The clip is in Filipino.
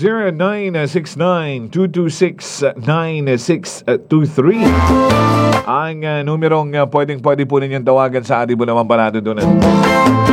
0969-226-9623 ang numerong pwede po ninyong tawagan sa ating Bunawan Panado doon.